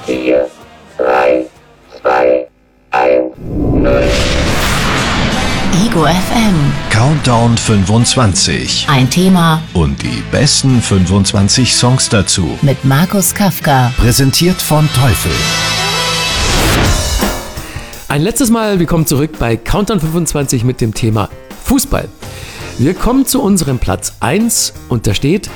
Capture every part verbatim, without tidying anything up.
vier, drei, zwei, eins, null. Ego F M. Countdown fünfundzwanzig. Ein Thema Und die besten fünfundzwanzig Songs dazu. mit Markus Kafka. Präsentiert von Teufel. Ein letztes Mal willkommen zurück bei Countdown fünfundzwanzig mit dem Thema Fußball. Wir kommen zu unserem Platz eins und da steht,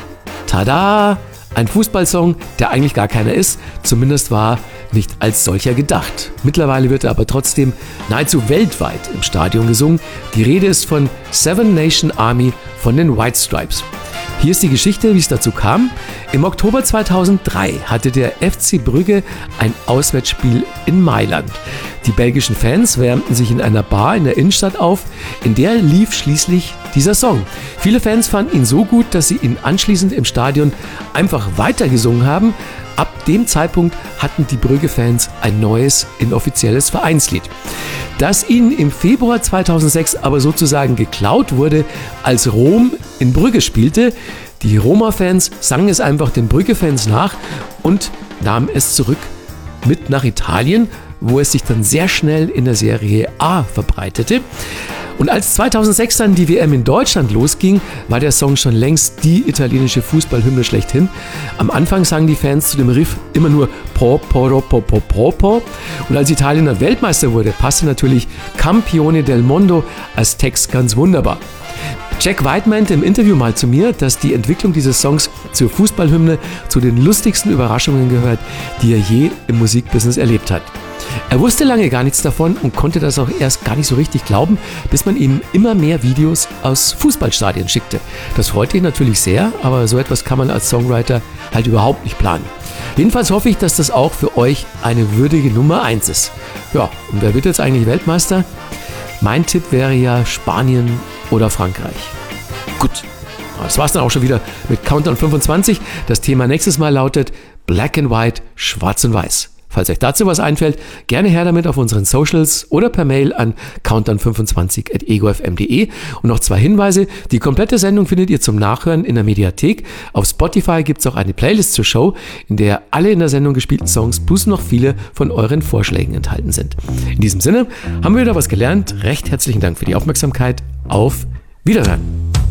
tada, ein Fußballsong, der eigentlich gar keiner ist, zumindest war nicht als solcher gedacht. Mittlerweile wird er aber trotzdem nahezu weltweit im Stadion gesungen. Die Rede ist von Seven Nation Army von den White Stripes. Hier ist die Geschichte, wie es dazu kam. Im Oktober zweitausenddrei hatte der F C Brügge ein Auswärtsspiel in Mailand. Die belgischen Fans wärmten sich in einer Bar in der Innenstadt auf, in der lief schließlich dieser Song. Viele Fans fanden ihn so gut, dass sie ihn anschließend im Stadion einfach weitergesungen haben. Ab dem Zeitpunkt hatten die Brügge-Fans ein neues, inoffizielles Vereinslied. Das ihnen im Februar zweitausendsechs aber sozusagen geklaut wurde, als Rom in Brügge spielte. Die Roma-Fans sangen es einfach den Brügge-Fans nach und nahmen es zurück mit nach Italien, wo es sich dann sehr schnell in der Serie A verbreitete. Und als zweitausendsechs dann die W M in Deutschland losging, war der Song schon längst die italienische Fußballhymne schlechthin. Am Anfang sangen die Fans zu dem Riff immer nur po, po, po, po, po, po. Und als Italien dann Weltmeister wurde, passte natürlich Campione del Mondo als Text ganz wunderbar. Jack White meinte im Interview mal zu mir, dass die Entwicklung dieses Songs zur Fußballhymne zu den lustigsten Überraschungen gehört, die er je im Musikbusiness erlebt hat. Er wusste lange gar nichts davon und konnte das auch erst gar nicht so richtig glauben, bis man ihm immer mehr Videos aus Fußballstadien schickte. Das freute ihn natürlich sehr, aber so etwas kann man als Songwriter halt überhaupt nicht planen. Jedenfalls hoffe ich, dass das auch für euch eine würdige Nummer eins ist. Ja, und wer wird jetzt eigentlich Weltmeister? Mein Tipp wäre ja Spanien oder Frankreich. Gut, das war's dann auch schon wieder mit Countdown fünfundzwanzig. Das Thema nächstes Mal lautet Black and White, Schwarz und Weiß. Falls euch dazu was einfällt, gerne her damit auf unseren Socials oder per Mail an countdown fünfundzwanzig at ego f m punkt de. Und noch zwei Hinweise, die komplette Sendung findet ihr zum Nachhören in der Mediathek. Auf Spotify gibt es auch eine Playlist zur Show, in der alle in der Sendung gespielten Songs plus noch viele von euren Vorschlägen enthalten sind. In diesem Sinne haben wir wieder was gelernt. Recht herzlichen Dank für die Aufmerksamkeit. Auf Wiederhören.